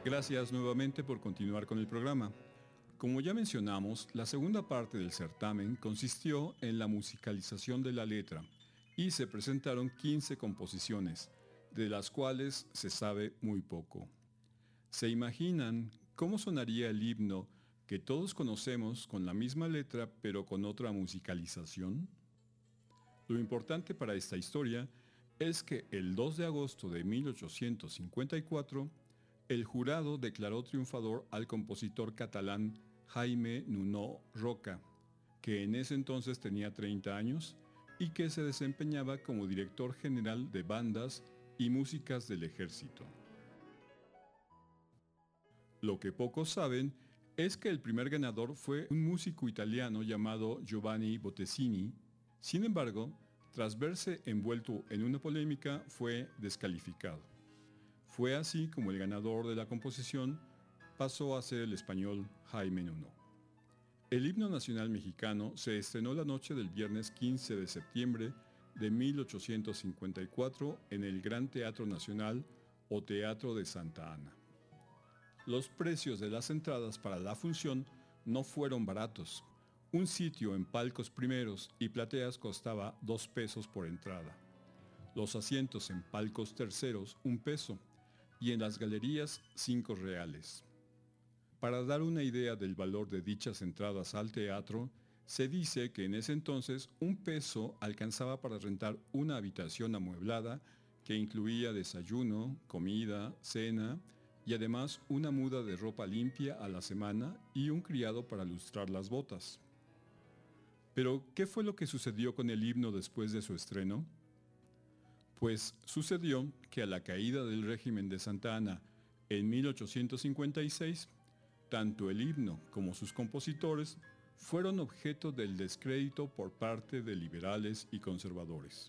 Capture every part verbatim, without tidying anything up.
Gracias nuevamente por continuar con el programa. Como ya mencionamos, la segunda parte del certamen consistió en la musicalización de la letra y se presentaron quince composiciones, de las cuales se sabe muy poco. ¿Se imaginan cómo sonaría el himno que todos conocemos con la misma letra pero con otra musicalización? Lo importante para esta historia es que el dos de agosto de mil ochocientos cincuenta y cuatro, el jurado declaró triunfador al compositor catalán Jaime Nuno Roca, que en ese entonces tenía treinta años y que se desempeñaba como director general de bandas y músicas del ejército. Lo que pocos saben es que el primer ganador fue un músico italiano llamado Giovanni Bottesini. Sin embargo, tras verse envuelto en una polémica, fue descalificado. Fue así como el ganador de la composición pasó a ser el español Jaime Nuno. El himno nacional mexicano se estrenó la noche del viernes quince de septiembre de mil ochocientos cincuenta y cuatro en el Gran Teatro Nacional o Teatro de Santa Ana. Los precios de las entradas para la función no fueron baratos. Un sitio en palcos primeros y plateas costaba dos pesos por entrada. Los asientos en palcos terceros un peso y en las galerías cinco reales. Para dar una idea del valor de dichas entradas al teatro, se dice que en ese entonces un peso alcanzaba para rentar una habitación amueblada que incluía desayuno, comida, cena y además una muda de ropa limpia a la semana y un criado para lustrar las botas. Pero, ¿qué fue lo que sucedió con el himno después de su estreno? Pues sucedió que a la caída del régimen de Santa Ana en mil ochocientos cincuenta y seis, tanto el himno como sus compositores fueron objeto del descrédito por parte de liberales y conservadores.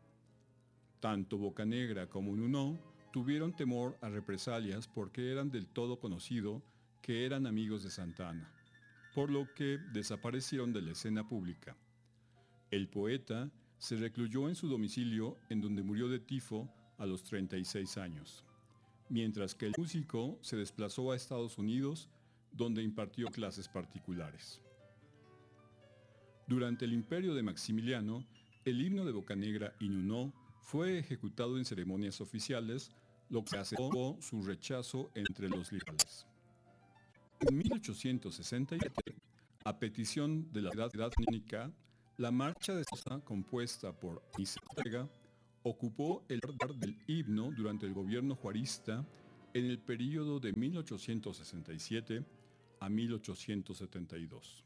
Tanto Bocanegra como Nuno tuvieron temor a represalias porque eran del todo conocido que eran amigos de Santa Ana, por lo que desaparecieron de la escena pública. El poeta se recluyó en su domicilio en donde murió de tifo a los treinta y seis años, mientras que el músico se desplazó a Estados Unidos donde impartió clases particulares. Durante el imperio de Maximiliano, el himno de Bocanegra y Nuno fue ejecutado en ceremonias oficiales, lo que acentuó su rechazo entre los liberales. En mil ochocientos sesenta y siete, a petición de la Sociedad Única, la marcha de Sosa, compuesta por Aniceto Ortega, ocupó el lugar del himno durante el gobierno juarista en el período de mil ochocientos sesenta y siete a mil ochocientos setenta y dos.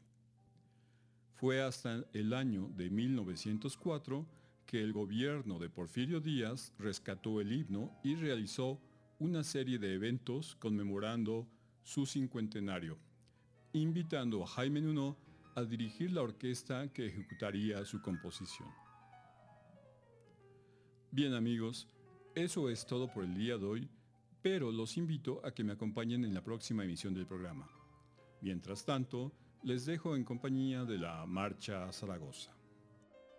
Fue hasta el año de mil novecientos cuatro que el gobierno de Porfirio Díaz rescató el himno y realizó una serie de eventos conmemorando su cincuentenario, invitando a Jaime Nuno a dirigir la orquesta que ejecutaría su composición. Bien amigos, eso es todo por el día de hoy, pero los invito a que me acompañen en la próxima emisión del programa. Mientras tanto, les dejo en compañía de la Marcha Zaragoza.